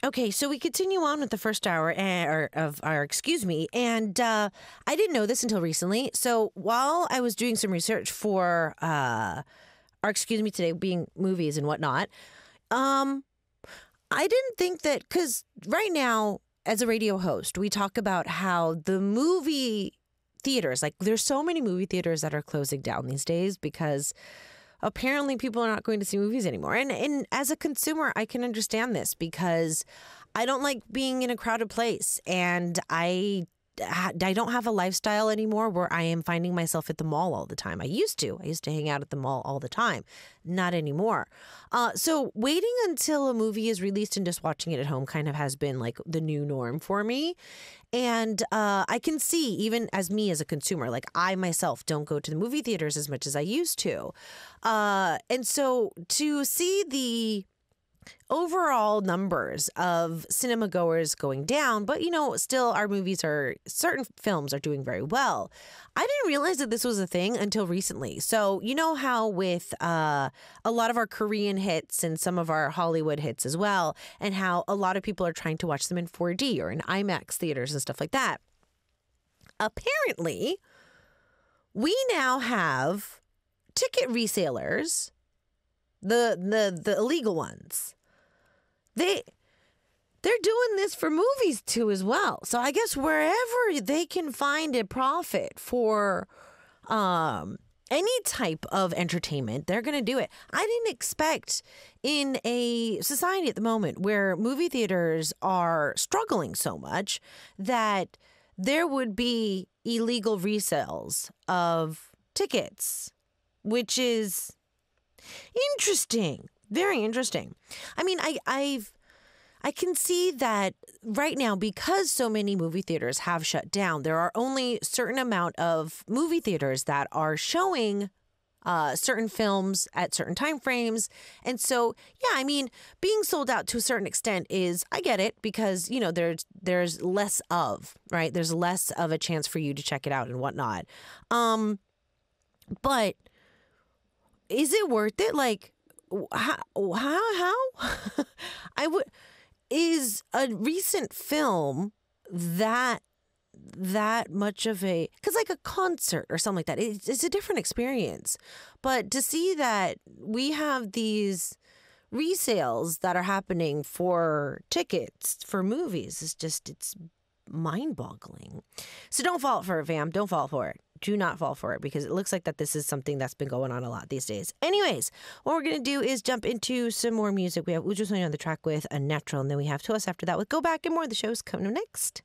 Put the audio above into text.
Okay, so we continue on with the first hour of our excuse me, and I didn't know this until recently. So while I was doing some research for our excuse me today being movies and whatnot, I didn't think that because right now as a radio host, we talk about how the movie theaters, like there's so many movie theaters that are closing down these days because apparently people are not going to see movies anymore. And as a consumer, I can understand this because I don't like being in a crowded place. And I don't have a lifestyle anymore where I am finding myself at the mall all the time. I used to hang out at the mall all the time. Not anymore. So waiting until a movie is released and just watching it at home kind of has been like the new norm for me. And I can see, even as me as a consumer, like I myself don't go to the movie theaters as much as I used to. And so to see the overall numbers of cinema goers going down, but still certain films are doing very well. I didn't realize that this was a thing until recently. So you know how with a lot of our Korean hits and some of our Hollywood hits as well, and how a lot of people are trying to watch them in 4D or in IMAX theaters and stuff like that. Apparently, we now have ticket resellers, the illegal ones. They're doing this for movies too as well. So I guess wherever they can find a profit for any type of entertainment, they're going to do it. I didn't expect in a society at the moment where movie theaters are struggling so much that there would be illegal resales of tickets, which is interesting. Very interesting. I mean, I can see that right now because so many movie theaters have shut down, there are only a certain amount of movie theaters that are showing certain films at certain time frames. And so, yeah, I mean, being sold out to a certain extent is, I get it, because, there's less of, right? There's less of a chance for you to check it out and whatnot. But is it worth it? Like, how is a recent film that much of a, because like a concert or something like that, it's a different experience. But to see that we have these resales that are happening for tickets for movies is just, it's mind-boggling. So don't fall for it, fam. Don't fall for it. Do not fall for it, because it looks like that this is something that's been going on a lot these days. Anyways, what we're going to do is jump into some more music. We have Ujo Sonia on the track with Unnatural, and then we have To Us after that with Go Back, and more of the show's coming up next.